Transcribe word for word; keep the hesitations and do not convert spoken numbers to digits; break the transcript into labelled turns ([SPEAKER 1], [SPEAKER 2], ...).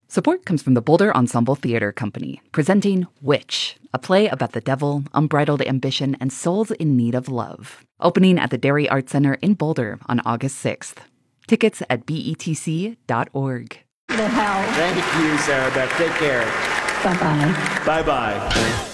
[SPEAKER 1] Support comes from the Boulder Ensemble Theater Company, presenting Witch, a play about the devil, unbridled ambition, and souls in need of love. Opening at the Dairy Arts Center in Boulder on August sixth. Tickets at B E T C dot org.
[SPEAKER 2] The hell.
[SPEAKER 3] Thank you, Sarah Beth. Take care.
[SPEAKER 2] Bye-bye.
[SPEAKER 3] Bye-bye.